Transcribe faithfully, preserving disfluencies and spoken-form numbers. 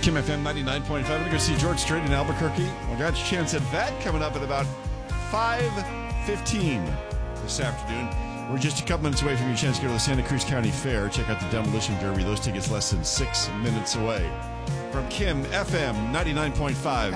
Kim F M ninety-nine point five. I'm going to go see George Strait in Albuquerque. I got a chance at that coming up at about five fifteen this afternoon. We're just a couple minutes away from your chance to go to the Santa Cruz County Fair. Check out the Demolition Derby. Those tickets less than six minutes away. From Kim F M ninety-nine point five.